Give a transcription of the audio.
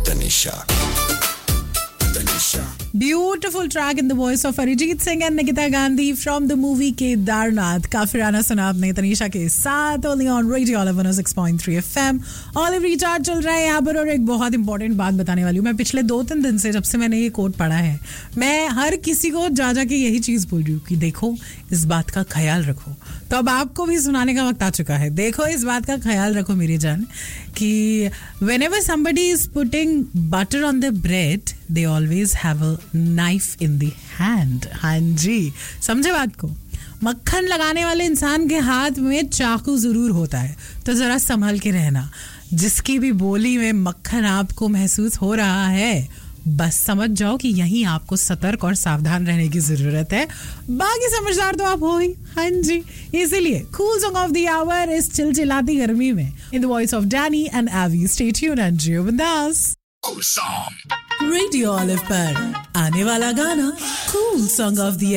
Tanisha. Beautiful track in the voice of Arijit Singh and Nikita Gandhi from the movie Kedarnath. काफिराना सुना आपने तनीषा के साथ only on Radio Olive 106.3 FM. Olive Recharge चल रहा है यहाँ पर और एक बहुत इंपॉर्टेंट बात बताने वाली हूँ. मैं पिछले 2-3 दिन से जब से मैंने ये कोट पढ़ा है मैं हर किसी को जा के यही चीज़ बोल रही हूँ कि देखो इस बात का ख्याल रखो. तो अब आपको भी सुनाने का वक्त आ चुका है. देखो इस बात का ख्याल रखो मेरी जान कि whenever somebody is putting butter on the bread they always have a knife in the hand. हाँ जी, समझे बात को. मक्खन लगाने वाले इंसान के हाथ में चाकू जरूर होता है, तो जरा संभल के रहना. जिसकी भी बोली में मक्खन आपको महसूस हो रहा है बस समझ जाओ कि यहीं आपको सतर्क और सावधान रहने की जरूरत है. बाकी समझदार तो आप हो ही. हाँ जी, इसीलिए cool song of the our इस चिलचिलाती गर्मी में in the voice of Danny and AV. Stay tuned and जियो बिंदास. रेडियो ऑलिव पर आने वाला गाना कूल सॉन्ग ऑफ द